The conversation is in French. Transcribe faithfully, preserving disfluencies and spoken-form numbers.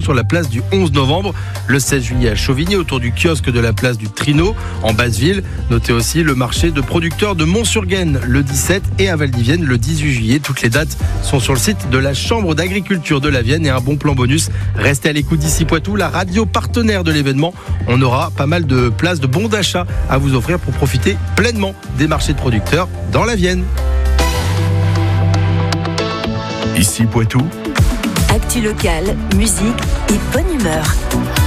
sur la place du onze novembre, le seize juillet à Chauvigny, autour du kiosque de la place du Trino, en Basse-Ville. Notez aussi le marché de producteurs de Mont-sur-Gaine le dix-sept et à Val-d'Ivienne le dix-huit juillet. Toutes les dates sont sur le site de la Chambre d'agriculture de la Vienne et un bon plan bonus. Restez à l'écoute d'ici Poitou, la radio partenaire de l'événement. On aura pas mal de places de bons d'achat à vous offrir pour profiter pleinement des marchés de producteurs dans la Vienne. Ici Poitou. Actu locale, musique et bonne humeur.